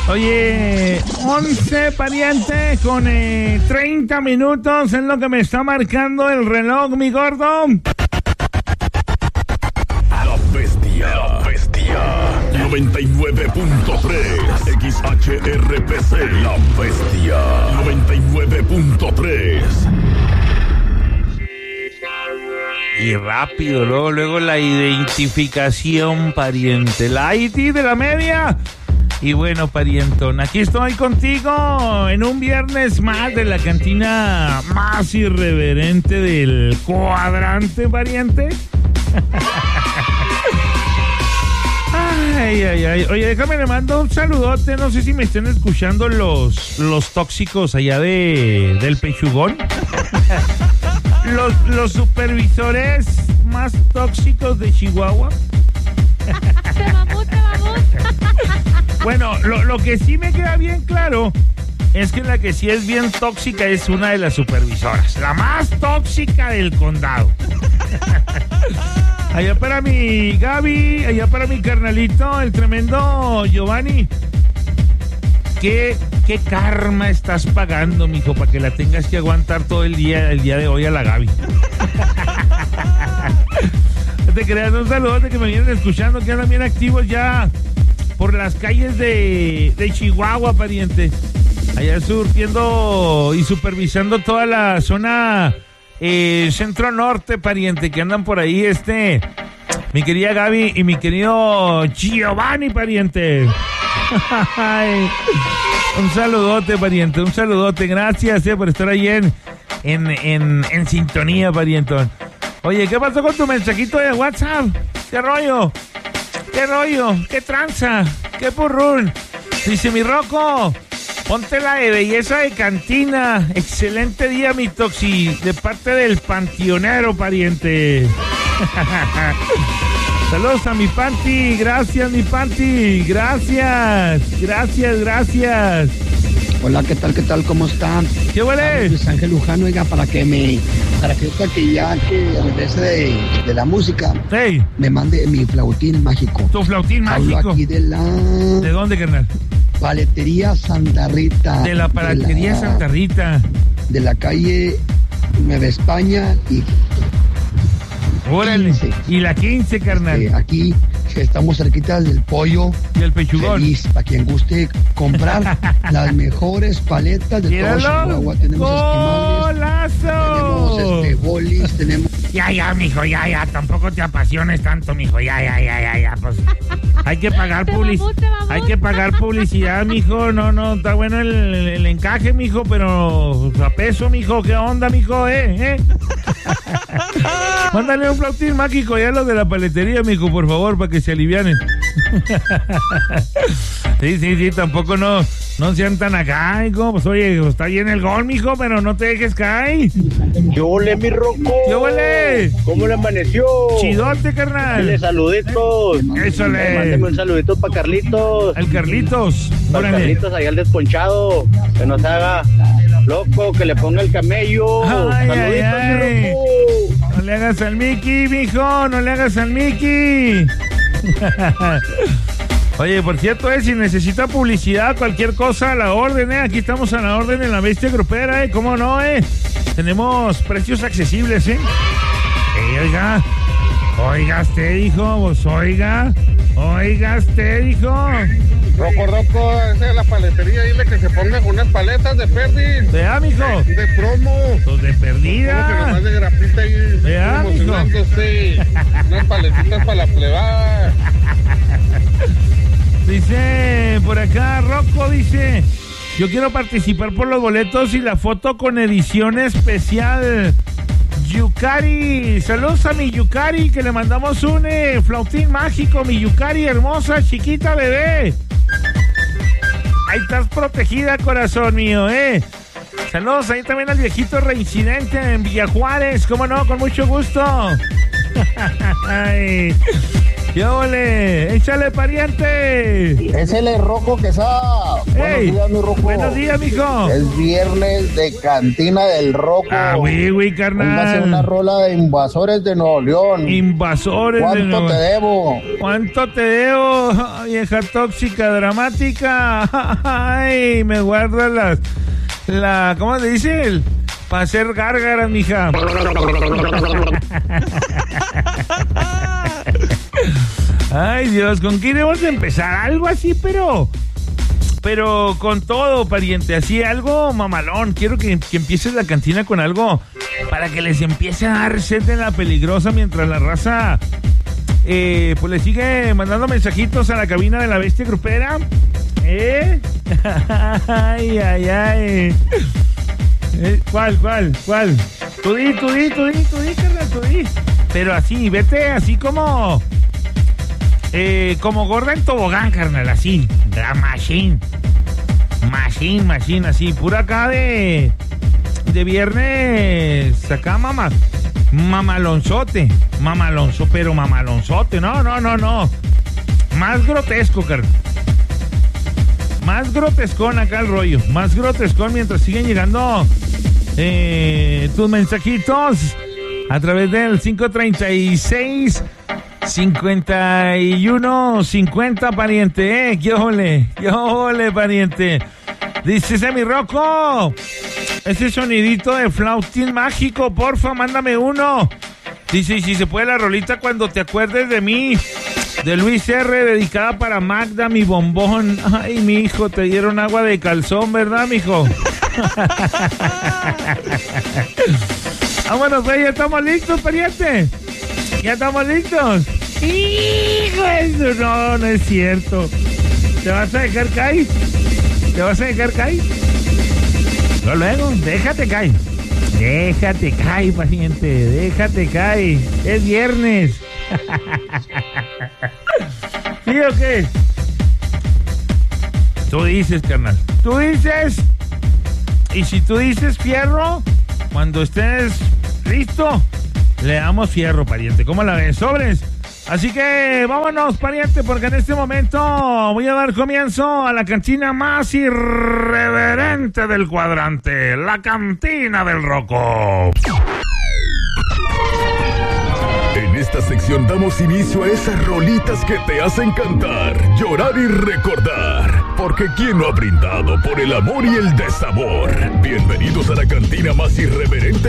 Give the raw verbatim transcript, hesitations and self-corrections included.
Oye, once pariente con eh, treinta minutos es lo que me está marcando el reloj, mi gordo. La bestia, la bestia. noventa y nueve punto tres X H R P C. La bestia. noventa y nueve punto tres. Y rápido, luego, luego la identificación, pariente. La I D de la media. Y bueno, parientón, aquí estoy contigo en un viernes más de la cantina más irreverente del cuadrante, pariente. Ay, ay, ay. Oye, déjame le mando un saludote. No sé si me estén escuchando los, los tóxicos allá de del Pechugón. Los, los supervisores más tóxicos de Chihuahua. Te mamó, te mamó. Bueno, lo, lo que sí me queda bien claro es que la que sí es bien tóxica es una de las supervisoras. La más tóxica del condado. Allá para mi Gaby, allá para mi carnalito, el tremendo Giovanni. ¿Qué, qué karma estás pagando, mijo, para que la tengas que aguantar todo el día, el día de hoy a la Gaby? Te creas, un saludote que me vienen escuchando, que andan bien activos ya por las calles de, de Chihuahua, pariente. Allá surtiendo y supervisando toda la zona eh, centro-norte, pariente, que andan por ahí, este, mi querida Gaby y mi querido Giovanni, pariente. Ay, un saludote, pariente, un saludote. Gracias eh, por estar ahí en, en, en, en sintonía, parientón. Oye, ¿qué pasó con tu mensajito de WhatsApp? ¿Qué rollo? ¿Qué rollo? ¿Qué tranza? ¿Qué purrún? Dice mi Rocco, ponte la de belleza de cantina. Excelente día, mi toxi, de parte del panteonero, pariente. Saludos a mi Panti, gracias mi Panti, gracias, gracias, gracias. Hola, ¿qué tal, qué tal, cómo están? ¿Qué huele? Luis Ángel Luján, oiga, para que me, para que ahorita que ya que regrese de, de la música, hey, me mande mi flautín mágico. Tu flautín Hablo mágico. aquí de la... ¿De dónde, carnal? Paletería Santa Rita. De la paletería de la, Santa Rita. De la calle Nueva España y... Órale, quince. Y la quince, carnal. Eh, aquí estamos cerquita del pollo. Del Pechugón. Feliz, para quien guste comprar las mejores paletas de todo Chihuahua. Tenemos esquimales, tenemos ¡Golazo! este, bolis, tenemos... Ya, ya, mijo, ya, ya, tampoco te apasiones tanto, mijo, ya, ya, ya, ya, ya, pues. Hay que pagar publicidad, hay que pagar publicidad, mijo, no, no, está bueno el, el, el encaje, mijo, pero a peso, mijo, ¿qué onda, mijo, eh, eh? Mándale un flautín mágico ya a los de la paletería, mijo, por favor, para que se alivianen. Sí, sí, sí, tampoco no, no sean tan acá, hijo. Pues oye, está bien el gol, mijo, pero no te dejes caer. ¿Qué ole, mi Rocco? ¿Qué ole? ¿Cómo le amaneció? Chidote, carnal. Dile saluditos. Eso le. Mándeme un saludito para Carlitos. El Carlitos. Para Órale. Carlitos allá al desponchado. Que nos haga loco, que le ponga el camello. Ay, Saluditos, ay, mi ay. Rocco. No le hagas al Mickey, mijo, no le hagas al Mickey. Oye, por cierto, eh, si necesita publicidad, cualquier cosa, a la orden, eh. Aquí estamos a la orden en la bestia grupera, eh. ¿Cómo no, eh? Tenemos precios accesibles, eh. Eh, oiga, oiga usted, hijo, pues oiga, oiga usted, hijo. Rocco, Rocco, esa es la paletería, dile que se pongan unas paletas de perdiz. Vea, mijo. De, de promo. Los de perdida. Como que nomás de grapita ahí Vea, emocionándose. Unas paletitas para la plebada. Dice por acá, Rocco dice, yo quiero participar por los boletos y la foto con edición especial. Yukari, saludos a mi Yukari, que le mandamos un eh, flautín mágico, mi Yukari hermosa, chiquita bebé. Ahí estás protegida, corazón mío, eh. Saludos ahí también al viejito reincidente en Villa Juárez, cómo no, con mucho gusto. Ay. ¡Qué ole! ¡Échale, pariente! Es el Rocco Quesada. Hey, buenos días, mi Rocco. Buenos días, mijo. Es viernes de Cantina del Rocco. Ah, güey, güey, carnal. Póngase una rola de Invasores de Nuevo León. Invasores ¿Cuánto de Nuevo te debo? ¿Cuánto te debo, vieja tóxica dramática? Ay, me guarda las... La, ¿cómo se dice? Para hacer gárgaras, mija. Ay, Dios, ¿con qué iremos a empezar? Algo así, pero... Pero con todo, pariente, así algo mamalón. Quiero que, que empieces la cantina con algo para que les empiece a dar sed en la peligrosa mientras la raza... Eh, pues le sigue mandando mensajitos a la cabina de la bestia grupera. ¿Eh? Ay, ay, ay. Eh, ¿Cuál, cuál, cuál? Tú di, tú di, tú di, tú di, carnal, tú di. Pero así, vete así como... Eh, como gorda en tobogán, carnal, así. La machine. Machine, machine, así. Pura acá de... De viernes. Acá, mamá. Mamalonzote. Mamalonzo, pero mamalonzote. No, no, no, no. Más grotesco, carnal. Más grotescón acá el rollo. Más grotescón mientras siguen llegando eh, tus mensajitos a través del cinco treinta y seis cincuenta y uno cincuenta, pariente. Eh, qué ole, qué ole, pariente. Dice ese mi Rocco. Ese sonidito de flautín mágico, porfa, mándame uno. Dice, y si se puede la rolita cuando te acuerdes de mí. De Luis R., dedicada para Magda, mi bombón. Ay, mi hijo, te dieron agua de calzón, ¿verdad, mijo? Vámonos, güey, ya estamos listos, pariente. Ya estamos listos. Hijo, eso no, no es cierto. ¿Te vas a dejar caer? ¿Te vas a dejar caer? No, luego, déjate caer. Déjate caer, paciente. Déjate caer. Es viernes. ¿Sí o qué? Tú dices, carnal. Tú dices. Y si tú dices fierro, cuando estés listo, le damos fierro, pariente. ¿Cómo la ves? Sobres. Así que vámonos, pariente, porque en este momento voy a dar comienzo a la cantina más irreverente del cuadrante, la cantina del Rocco. En esta sección damos inicio a esas rolitas que te hacen cantar, llorar y recordar. Porque ¿quién no ha brindado por el amor y el desamor? Bienvenidos a la cantina más irreverente